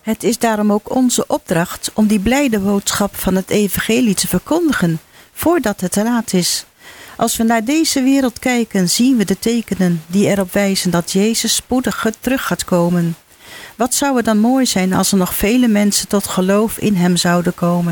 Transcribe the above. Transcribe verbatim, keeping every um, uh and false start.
Het is daarom ook onze opdracht om die blijde boodschap van het evangelie te verkondigen, voordat het te laat is. Als we naar deze wereld kijken, zien we de tekenen die erop wijzen dat Jezus spoedig terug gaat komen. Wat zou er dan mooi zijn als er nog vele mensen tot geloof in hem zouden komen?